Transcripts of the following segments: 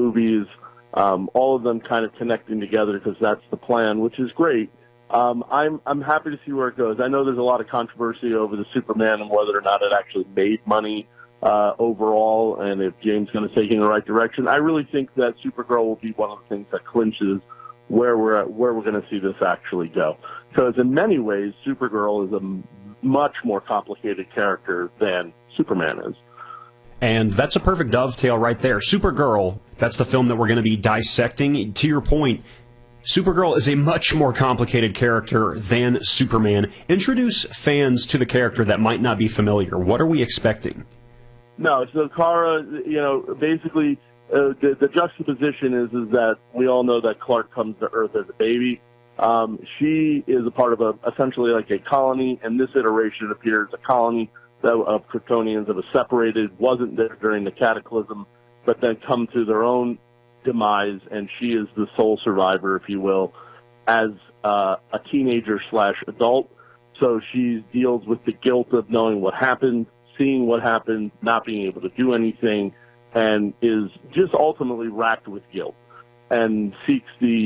movies, all of them kind of connecting together because that's the plan, which is great. I'm happy to see where it goes. I know there's a lot of controversy over the Superman and whether or not it actually made money overall, and if James is going to take it in the right direction. I really think that Supergirl will be one of the things that clinches where we're going to see this actually go. Because in many ways, Supergirl is a much more complicated character than Superman is. And that's a perfect dovetail right there. Supergirl, that's the film that we're going to be dissecting. To your point, Supergirl is a much more complicated character than Superman. Introduce fans to the character that might not be familiar. What are we expecting? No, so Kara, basically the juxtaposition is that we all know that Clark comes to Earth as a baby. She is a part of essentially like a colony, and this iteration appears a colony of Kryptonians that was separated, wasn't there during the cataclysm, but then come to their own demise, and she is the sole survivor, if you will, as a teenager / adult. So she deals with the guilt of knowing what happened, seeing what happened, not being able to do anything, and is just ultimately racked with guilt. And seeks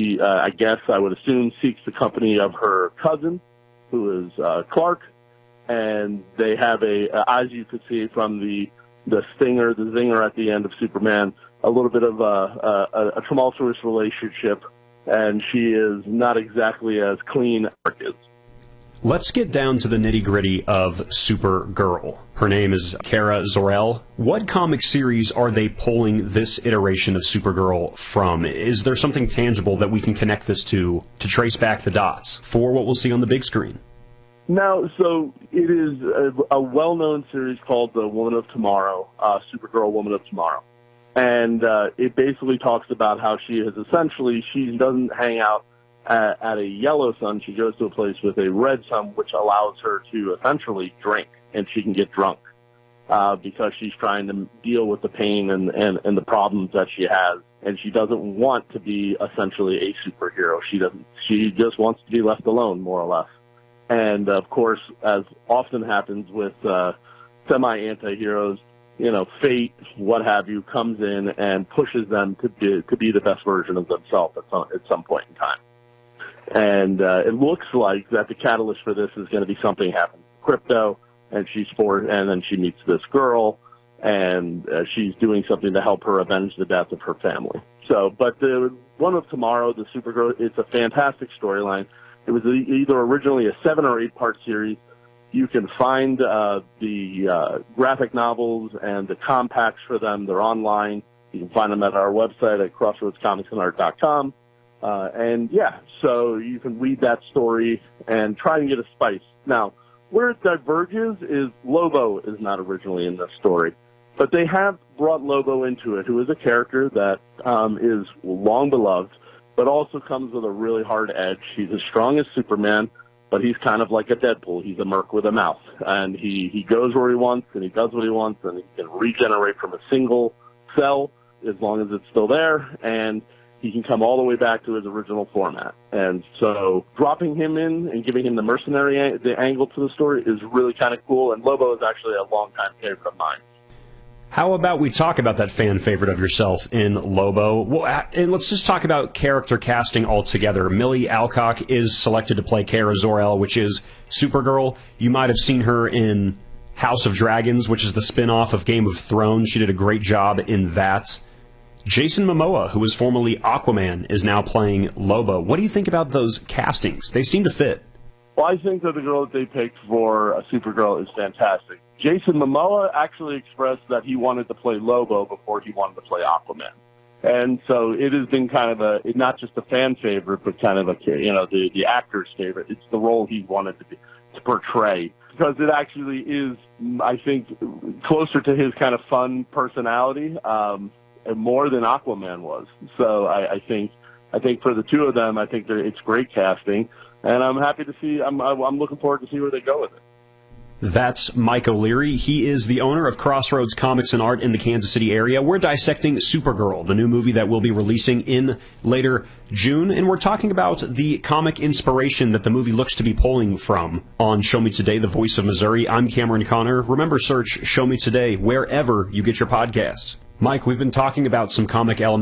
I would assume, seeks the company of her cousin, who is Clark. And they have as you could see from the zinger at the end of Superman, a little bit of a tumultuous relationship, and she is not exactly as clean as Clark is. Let's get down to the nitty-gritty of Supergirl. Her name is Kara Zor-El. What comic series are they pulling this iteration of Supergirl from? Is there something tangible that we can connect this to trace back the dots for what we'll see on the big screen? Now, so it is a well-known series called The Woman of Tomorrow, Supergirl Woman of Tomorrow. And it basically talks about how she doesn't hang out at a yellow sun. She goes to a place with a red sun, which allows her to essentially drink, and she can get drunk because she's trying to deal with the pain and the problems that she has. And she doesn't want to be essentially a superhero. She just wants to be left alone, more or less. And, of course, as often happens with semi-anti-heroes, fate, what have you, comes in and pushes them to be the best version of themselves at some point in time. And it looks like that the catalyst for this is going to be something happening to Crypto, and then she meets this girl, and she's doing something to help her avenge the death of her family. But the One of Tomorrow, the Supergirl, it's a fantastic storyline. It was either originally a 7 or 8 part series. You can find the graphic novels and the compacts for them. They're online. You can find them at our website at crossroadscomicsandart.com. So you can read that story and try and get a spice. Now, where it diverges is Lobo is not originally in this story, but they have brought Lobo into it, who is a character that is long beloved, but also comes with a really hard edge. He's as strong as Superman, but he's kind of like a Deadpool. He's a merc with a mouth, and he goes where he wants, and he does what he wants, and he can regenerate from a single cell as long as it's still there, and he can come all the way back to his original format. And so dropping him in and giving him the mercenary the angle to the story is really kind of cool, and Lobo is actually a longtime favorite of mine. How about we talk about that fan favorite of yourself in Lobo? Well, and let's just talk about character casting altogether. Millie Alcock is selected to play Kara Zor-El, which is Supergirl. You might have seen her in House of Dragons, which is the spin-off of Game of Thrones. She did a great job in that. Jason Momoa, who was formerly Aquaman, is now playing Lobo. What do you think about those castings? They seem to fit. Well, I think that the girl that they picked for Supergirl is fantastic. Jason Momoa actually expressed that he wanted to play Lobo before he wanted to play Aquaman. And so it has been kind of not just a fan favorite, but kind of the actor's favorite. It's the role he wanted to portray, because it actually is, I think, closer to his kind of fun personality, more than Aquaman was. So I think for the two of them, I think it's great casting, and I'm happy to see. I'm looking forward to see where they go with it. That's Mike O'Leary. He is the owner of Crossroads Comics and Art in the Kansas City area. We're dissecting Supergirl, the new movie that we'll be releasing in later June, and we're talking about the comic inspiration that the movie looks to be pulling from on Show Me Today, the voice of Missouri. I'm Cameron Connor. Remember, search Show Me Today wherever you get your podcasts. Mike, we've been talking about some comic elements